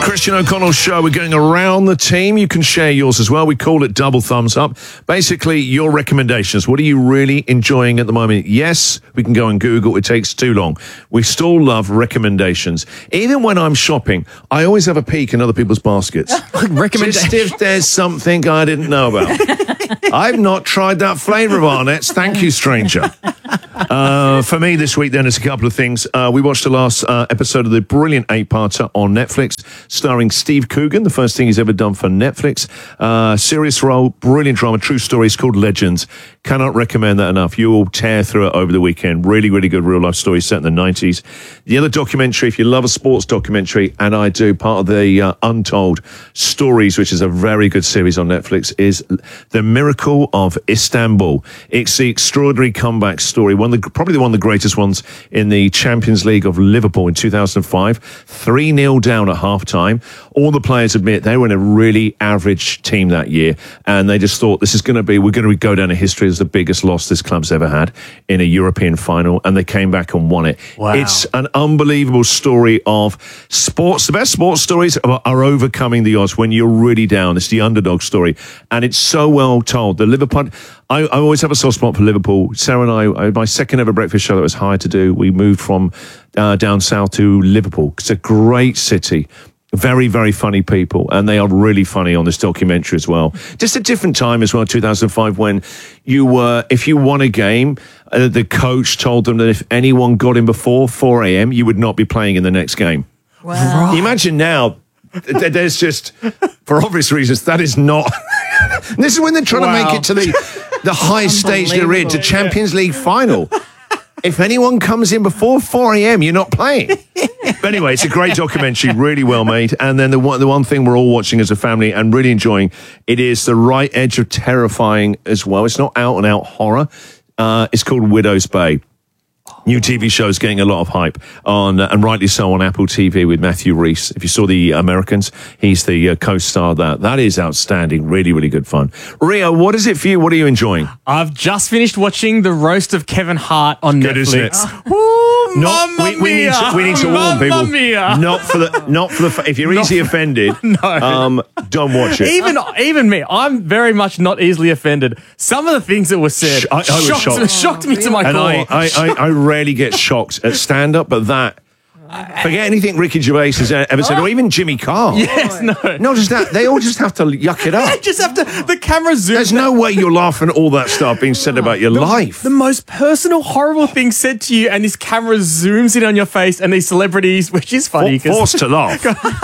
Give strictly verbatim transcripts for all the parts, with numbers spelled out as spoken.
Christian O'Connell Show. We're going around the team. You can share yours as well. We call it double thumbs up. Basically, your recommendations. What are you really enjoying at the moment? Yes, we can go on Google. It takes too long. We still love recommendations. Even when I'm shopping, I always have a peek in other people's baskets. Just if there's something I didn't know about. I've not tried that flavour of Arnett's. Thank you, stranger. Uh, for me this week, then, there's a couple of things. Uh, we watched the last uh, episode of the brilliant eight-parter on Netflix, starring Steve Coogan, the first thing he's ever done for Netflix. Uh, serious role, brilliant drama, true story. It's called Legends. Cannot recommend that enough. You will tear through it over the weekend. Really, really good real-life story set in the nineties. The other documentary, if you love a sports documentary, and I do, part of the uh, Untold Stories, which is a very good series on Netflix, is The Miracle of Istanbul. It's the extraordinary comeback story, one of the, probably one of the greatest ones in the Champions League of Liverpool in two thousand five. three nil down at half-time. All the players admit they were in a really average team that year, and they just thought, this is going to be, we're going to go down in history as the biggest loss this club's ever had in a European final, and they came back and won it. Wow. It's an unbelievable story of sports. The best sports stories are, are overcoming the odds when you're really down. It's the underdog story, and it's so well told. The Liverpool, I, I always have a soft spot for Liverpool. Sarah and I, my second ever breakfast show that was hired to do, we moved from uh, down south to Liverpool. It's a great city. Very, very funny people, and they are really funny on this documentary as well. Just a different time as well, two thousand five, when you were, if you won a game, uh, the coach told them that if anyone got in before four a.m., you would not be playing in the next game. Wow. Right. Imagine now, th- there's just, for obvious reasons, that is not... This is when they're trying Wow. to make it to the, the highest stage they're in, to Champions League final. If anyone comes in before four a.m., you're not playing. But anyway, it's a great documentary, really well made. And then the one, the one thing we're all watching as a family and really enjoying, it is the right edge of terrifying as well. It's not out and out horror. Uh, it's called Widow's Bay. New T V show's getting a lot of hype on, uh, and rightly so, on Apple T V with Matthew Rhys. If you saw The Americans, he's the uh, co-star of that. That is outstanding. Really, really good fun. Rio, what is it for you? What are you enjoying? I've just finished watching The Roast of Kevin Hart on Good, isn't it? Netflix. Ooh, Not, Mamma we, we need to, we need to warn Mamma people. Mia. Not for the, not for the. If you're Not- easily offended, No. um, don't watch it. Even even me, I'm very much not easily offended. Some of the things that were said Sh- I- I was shocked, shocked. shocked me to my and core. I, I, I, I rarely get shocked at stand-up, but that. Forget anything Ricky Gervais has ever said, or even Jimmy Carr. yes, no. Not just that. They all just have to yuck it I up. just have to. The camera zooms. There's no way you're laughing at all that stuff being said about your life. The most personal, horrible thing said to you, and this camera zooms in on your face, and these celebrities, which is funny. For, forced to laugh.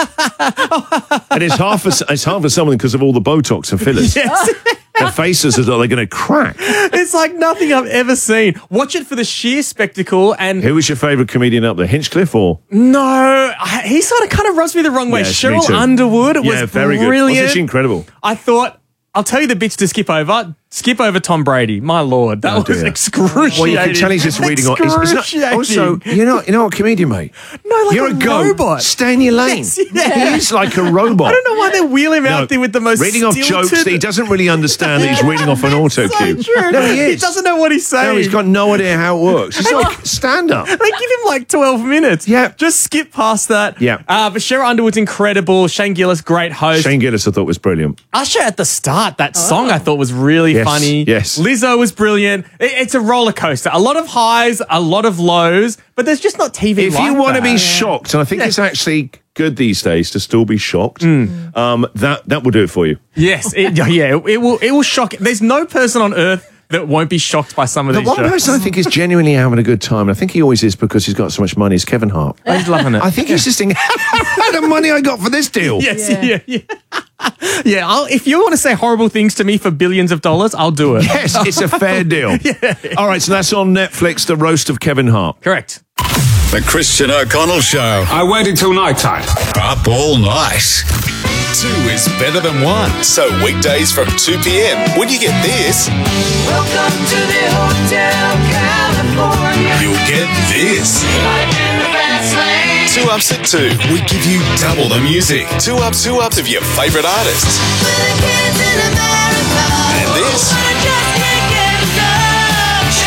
And it's half for, it's half for someone because of all the Botox and fillers. Yes. Their faces as though they're going to crack. It's like nothing I've ever seen. Watch it for the sheer spectacle. And Who was your favourite comedian up there? Hinchcliffe or? no, I, he sort of kind of rubs me the wrong way. Yes, me Cheryl too. Underwood Yeah, was very good. brilliant. Wasn't she incredible? I thought, I'll tell you the bits to skip over. Skip over Tom Brady. My lord, that Oh, was dear. excruciating. Well, you can tell he's just reading on. It's, it's not, Excruciating. also, you're not, you're not a comedian, mate. No, like You're a a goat. robot. Stay in your lane. Yes, yeah. He's like a robot. I don't know why they wheel him out there with the most reading off stilted... jokes that he doesn't really understand that he's reading off an auto So cue. true. No, he is. He doesn't know what he's saying. No, he's got no idea how it works. He's like stand up. They give him like twelve minutes. Yeah. Just skip past that. Yeah. Uh, but Cheryl Underwood's incredible. Shane Gillis, great host. Shane Gillis, I thought, was brilliant. Usher at the start, that song I thought was really Yes, funny. yes. Lizzo was brilliant. It- it's a roller coaster. A lot of highs, a lot of lows, but there's just not T V If like you want to that. be shocked, and I think it's actually good these days to still be shocked, um, that that will do it for you. Yes, it, yeah, it will. It will shock. There's no person on earth that won't be shocked by some of The these one shows. person I think is genuinely having a good time, and I think he always is because he's got so much money, is Kevin Hart. He's loving it. I think he's just thinking, the money I got for this deal. Yes, Yeah. yeah, yeah. Yeah, I'll, if you want to say horrible things to me for billions of dollars, I'll do it. Yes, it's a fair deal. All right, so that's on Netflix, The Roast of Kevin Hart. Correct. The Christian O'Connell Show. I waited till night time. Up all night. Two is better than one. So weekdays from two p.m. when you get this, Welcome to the Hotel California. you'll get this. Right in the fast lane. Two Ups at two. We give you double the music. Two ups, two ups of your favourite artists. With the kids in America. And this. I just can't get enough.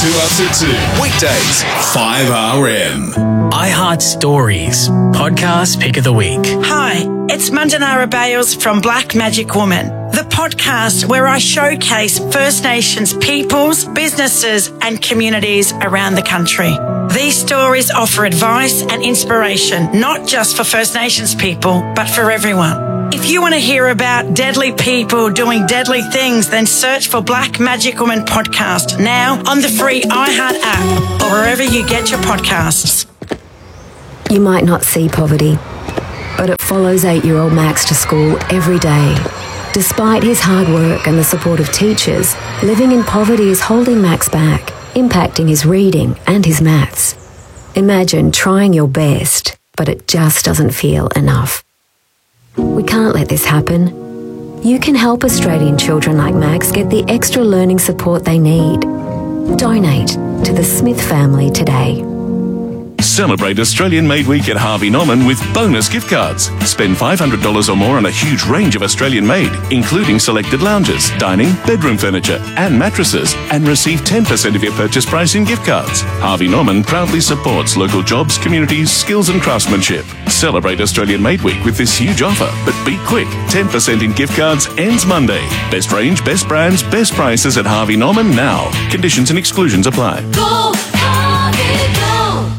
Two Up to Two. Weekdays, five R M. iHeart Stories, podcast pick of the week. Hi, it's Mandanara Bales from Black Magic Woman, the podcast where I showcase First Nations peoples, businesses and communities around the country. These stories offer advice and inspiration, not just for First Nations people, but for everyone. If you want to hear about deadly people doing deadly things, then search for Black Magic Woman podcast now on the free iHeart app or wherever you get your podcasts. You might not see poverty, but it follows eight-year-old Max to school every day. Despite his hard work and the support of teachers, living in poverty is holding Max back, impacting his reading and his maths. Imagine trying your best, but it just doesn't feel enough. We can't let this happen. You can help Australian children like Max get the extra learning support they need. Donate to the Smith family today. Celebrate Australian Made Week at Harvey Norman with bonus gift cards. Spend five hundred dollars or more on a huge range of Australian made, including selected lounges, dining, bedroom furniture and mattresses, and receive ten percent of your purchase price in gift cards. Harvey Norman proudly supports local jobs, communities, skills and craftsmanship. Celebrate Australian Made Week with this huge offer, but be quick. ten percent in gift cards ends Monday. Best range, best brands, best prices at Harvey Norman now. Conditions and exclusions apply. Go, Harvey, go.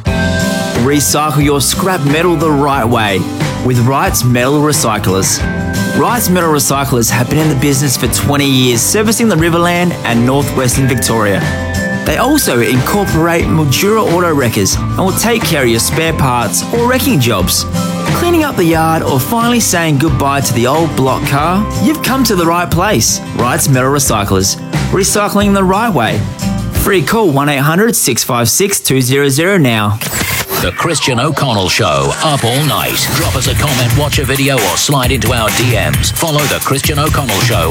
Recycle your scrap metal the right way with Wright's Metal Recyclers. Wright's Metal Recyclers have been in the business for twenty years, servicing the Riverland and northwestern Victoria. They also incorporate Mildura auto wreckers and will take care of your spare parts or wrecking jobs. Cleaning up the yard or finally saying goodbye to the old block car? You've come to the right place. Wright's Metal Recyclers. Recycling the right way. Free call one eight hundred six five six two zero zero now. The Christian O'Connell Show, up all night. Drop us a comment, watch a video, or slide into our D Ms. Follow The Christian O'Connell Show